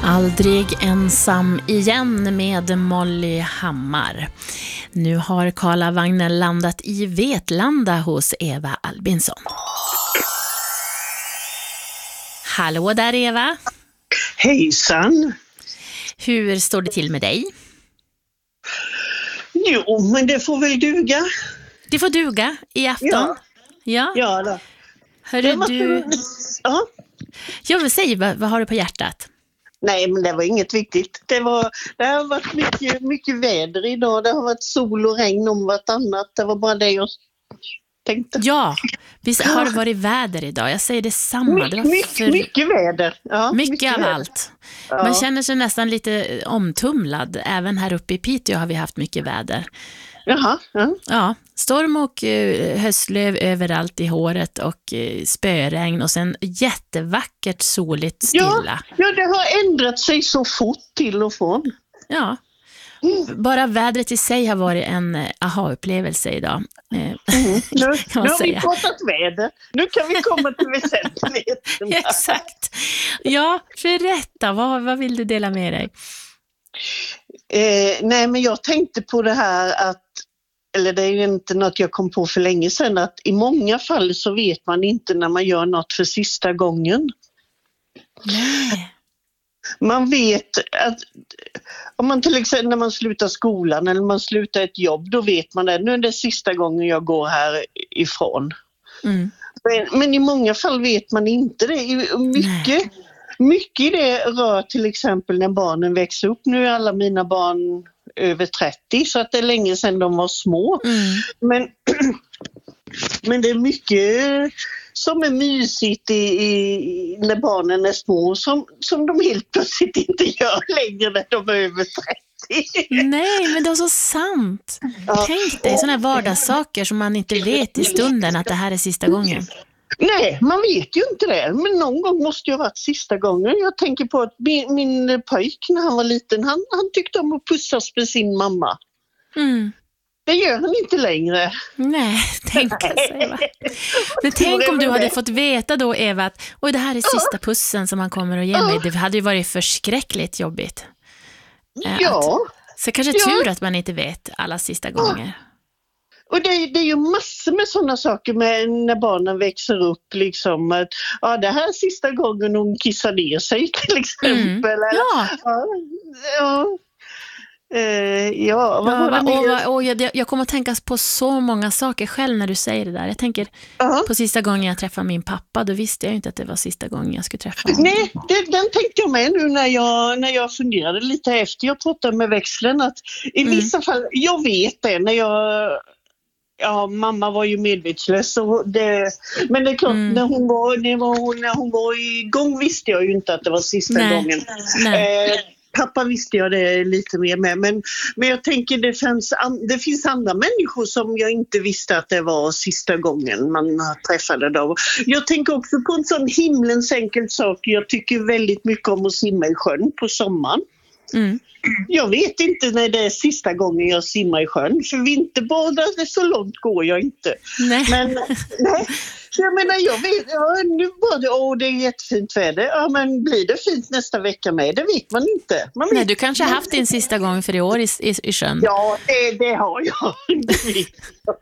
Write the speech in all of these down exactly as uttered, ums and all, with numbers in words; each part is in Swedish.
Aldrig ensam igen med Molly Hammar. Nu har Karlavagnen landat i Vetlanda hos Eva Albinsson. Hallå där Eva. Hejsan. Hur står det till med dig? Jo, men det får väl duga. Det får duga i afton. Ja. Ja. Ja då. Hörru du. Ja. Jag vill säga, vad, vad har du på hjärtat? Nej, men det var inget viktigt. Det, var, det har varit mycket, mycket väder idag. Det har varit sol och regn om vartannat. Det var bara det jag tänkte. Ja, visst har det varit väder idag. Jag säger detsamma. Det var mycket, för... mycket väder. Ja, mycket, mycket av väder. allt. Ja. Man känner sig nästan lite omtumlad. Även här uppe i Piteå har vi haft mycket väder. Jaha, ja. Ja, storm och uh, höstlöv överallt i håret och uh, spöregn och sen jättevackert soligt stilla. Ja, ja, det har ändrat sig så fort till och från. Ja, bara vädret i sig har varit en uh, aha-upplevelse idag. Uh, Mm. Nu, nu har säga. vi pratat väder. Nu kan vi komma till väsentligheten. Exakt. Ja, berätta. Vad, vad vill du dela med dig? Eh, nej, men jag tänkte på det här att, eller det är ju inte något jag kom på för länge sedan, att i många fall så vet man inte när man gör något för sista gången. Nej. Man vet att om man till exempel när man slutar skolan eller man slutar ett jobb, då vet man att nu är det sista gången jag går härifrån. Mm. Men, men i många fall vet man inte det. Mycket, mycket i det rör till exempel när barnen växer upp. Nu är alla mina barn över trettio så att det är länge sedan de var små. Mm. Men, men det är mycket som är mysigt i, i, när barnen är små som, som de helt plötsligt inte gör längre när de är över trettio. Nej, men det är så sant. Ja. Tänk dig sådana här vardagssaker som man inte vet i stunden att det här är sista gången. Nej, man vet ju inte det. Men någon gång måste ju ha varit sista gången. Jag tänker på att min, min pojk när han var liten, han, han tyckte om att pussas med sin mamma. Mm. Det gör han inte längre. Nej, tänk sig, Eva. Men tänk om du hade fått veta då, Eva, att oj, det här är sista pussen som han kommer att ge mig. Det hade ju varit förskräckligt jobbigt. Eh, Ja. Att, så kanske Ja. tur att man inte vet alla sista gånger. Och det, det är ju massor med sådana saker med när barnen växer upp. Liksom, att, ja, det här är sista gången hon kissar ner sig till exempel. Mm. Eller, Ja. ja, ja. Eh, ja, vad Ja, var det och, mer? och, och jag, jag kommer att tänka på så många saker själv när du säger det där. Jag tänker Ja. på sista gången jag träffade min pappa, då visste jag ju inte att det var sista gången jag skulle träffa honom. Nej, det, den tänkte jag med nu när jag, när jag funderade lite efter. Jag pratade med växeln att i Mm. vissa fall, jag vet det när jag, ja mamma var ju medvetslös. Och det, men det är klart, Mm. när, hon var, när, hon, när hon var igång visste jag ju inte att det var sista Nej. gången. Nej. Eh, pappa visste jag det lite mer med. Men, men jag tänker det finns, an, det finns andra människor som jag inte visste att det var sista gången man träffade dem. Jag tänker också på en sån himlens enkel sak. Jag tycker väldigt mycket om att simma i sjön på sommaren. Mm. Jag vet inte när det är sista gången jag simmar i sjön. För vinterbadar, det så långt går jag inte. Nej. Men nej, jag menar jag vet, ja, nu var det, åh det är jättefint väder. Ja men blir det fint nästa vecka med? Det vet man inte. Man vet. Nej, du kanske har haft din sista gång för i år i, i, i sjön. Ja, det, det har jag. Det vet jag.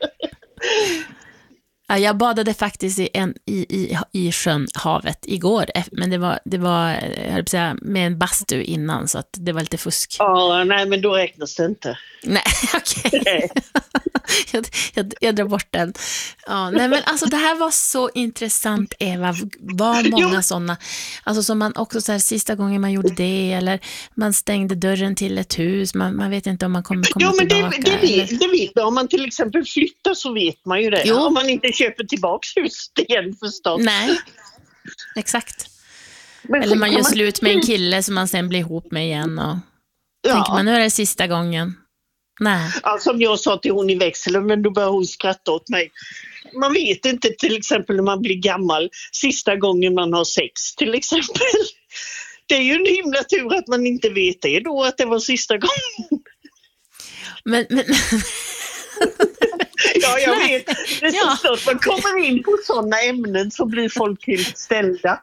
Ja, jag badade faktiskt i, en, i, i, i sjön, havet, igår. Men det var, det var jag höll på att säga, med en bastu innan, så att det var lite fusk. Ja, nej men då räknas det inte. Nej, okej. jag, jag, jag drar bort den. Ja, nej, men alltså det här var så intressant, Eva. Vad många sådana. Alltså som man också så här, sista gången man gjorde det, eller man stängde dörren till ett hus. Man, man vet inte om man kommer komma Jo, men det, tillbaka. det, vet, det vet man. Om man till exempel flyttar så vet man ju det. Jo. Om man inte köper tillbaks huset igen förstås. Nej, exakt. Men Eller sen man kan gör slut med en kille som man sen blir ihop med igen och Ja. tänker man nu är det sista gången. Nej. Ja, som jag sa till hon i växeln, men då började hon skratta åt mig. Man vet inte till exempel när man blir gammal, sista gången man har sex till exempel. Det är ju en himla tur att man inte vet det då, att det var sista gången. Men, men Ja, jag vet. Det är så Ja. stort. Man kommer in på sådana ämnen så blir folk helt ställda.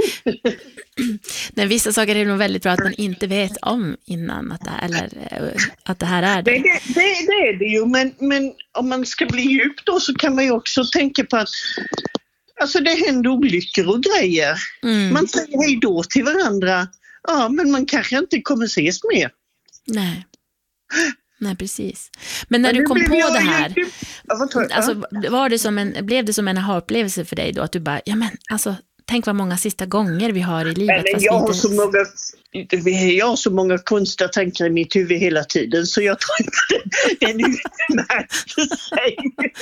Men vissa saker är nog väldigt bra att man inte vet om innan att det, eller, eh, att det här är Det, det. det, det, det är det ju, men, men om man ska bli djup då så kan man ju också tänka på att alltså det händer olyckor och grejer. Mm. Man säger hej då till varandra. Ja, men man kanske inte kommer ses mer. Nej. Nej, precis. Men när Men du nu kom blev på jag det ju- här, Ja, vad tror jag? alltså, var det som en, blev det som en aha-upplevelse för dig då? Att du bara, ja men alltså, tänk vad många sista gånger vi har i livet. Men fast jag, vi har inte- så många, jag har så många konstiga tankar i mitt huvud hela tiden så jag tror inte den utmärker sig.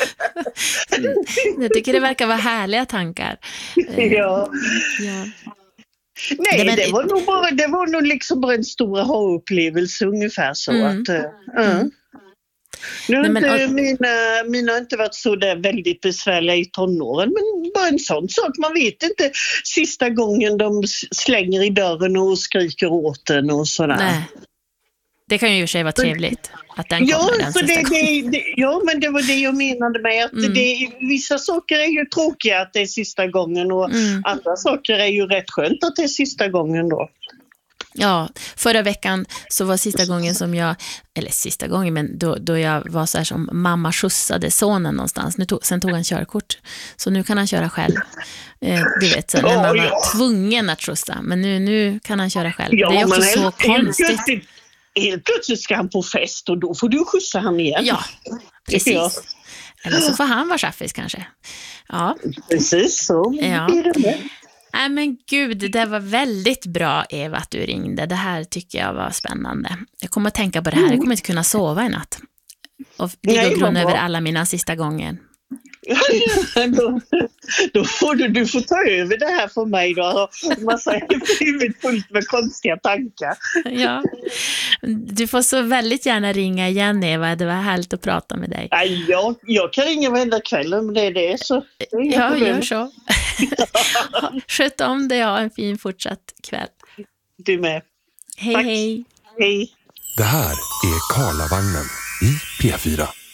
Jag tycker det verkar vara härliga tankar. Eh, Ja. ja. Nej, Det- men- det var nog bara, det var nog liksom bara en stor aha-upplevelse ungefär så. Mm. Att, uh, uh. Nu har Nej, men- inte, mina, mina har inte varit så där väldigt besvärliga i tonåren, men bara en sån sak. Man vet inte sista gången de s- slänger i dörren och skriker åt den och sådär. Nej. Det kan ju i och för sig vara trevligt att den Ja, kommer den så sista det, gången. det, det, ja, men det var det jag menade med att Mm. det, vissa saker är ju tråkiga att det är sista gången och Mm. andra saker är ju rätt skönt att det är sista gången då. Ja, förra veckan så var sista gången som jag, eller sista gången, men då, då jag var så här som mamma skjutsade sonen någonstans. Nu tog, sen tog han körkort, så nu kan han köra själv. Eh, du vet, så när man Ja, var ja. tvungen att skjutsa, men nu, nu kan han köra själv. Ja, det är också men så helt, helt, konstigt. plötsligt, helt plötsligt ska han på fest och då får du skjutsa han igen. Ja, precis. Ja. Eller så får han vara chaffis kanske. Ja. Precis så. Ja. Är det med. Nej men gud, det var väldigt bra Eva att du ringde. Det här tycker jag var spännande. Jag kommer att tänka på det här, jag kommer inte kunna sova i natt. Och ligga Nej, och grunna vad bra. över alla mina sista gånger. då, då får du, du får ta över det här för mig då. Massa huvudet fullt med konstiga tankar. Ja. Du får så väldigt gärna ringa igen Eva, det var härligt att prata med dig. Nej, jag, jag kan ringa varenda kväll om det är det. Så det är inga Ja, problem. gör så. Sköt om dig, ha en fin fortsatt kväll. Du med. Hej Tack. hej. Hej. Det här är Karlavagnen i P fyra.